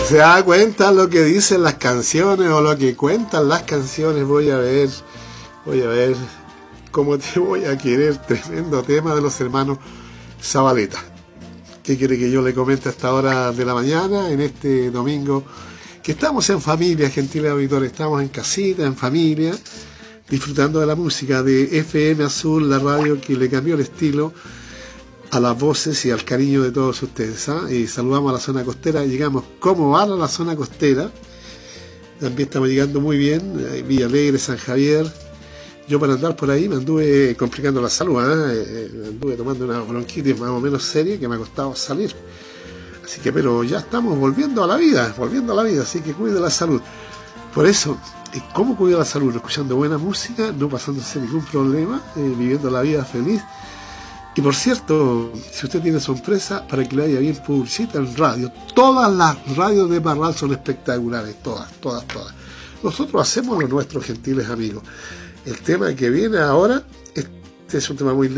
se da cuenta lo que dicen las canciones o lo que cuentan las canciones. Voy a ver cómo te voy a querer. Tremendo tema de los hermanos Zabaleta. ¿Qué quiere que yo le comente a esta hora de la mañana, en este domingo? Que estamos en familia, gentiles auditores, estamos en casita, en familia, disfrutando de la música de FM Azul, la radio que le cambió el estilo a las voces y al cariño de todos ustedes, ¿ah? Y saludamos a la zona costera, llegamos como van a la zona costera, también estamos llegando muy bien, Villa Alegre, San Javier. Yo para andar por ahí me anduve complicando la salud, anduve tomando una bronquitis más o menos seria que me ha costado salir. Así que, pero ya estamos volviendo a la vida, así que cuide la salud. Por eso, ¿cómo cuida la salud? Escuchando buena música, no pasándose ningún problema, viviendo la vida feliz. Y por cierto, si usted tiene su empresa, para que le vaya bien, publicita en radio. Todas las radios de Parral son espectaculares, todas. Nosotros hacemos lo nuestro, gentiles amigos. El tema que viene ahora, este es un tema muy